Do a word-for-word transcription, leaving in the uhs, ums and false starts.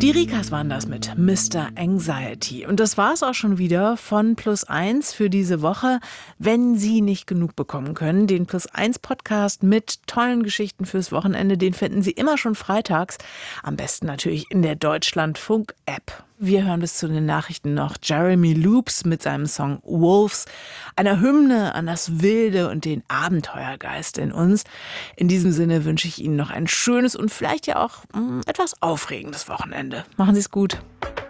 Die Rikas waren das mit Mister Anxiety. Und das war es auch schon wieder von Plus eins für diese Woche. Wenn Sie nicht genug bekommen können, den Plus eins Podcast mit tollen Geschichten fürs Wochenende, den finden Sie immer schon freitags. Am besten natürlich in der Deutschlandfunk-App. Wir hören bis zu den Nachrichten noch Jeremy Loops mit seinem Song Wolves, einer Hymne an das Wilde und den Abenteuergeist in uns. In diesem Sinne wünsche ich Ihnen noch ein schönes und vielleicht ja auch mh, etwas aufregendes Wochenende. Machen Sie es gut.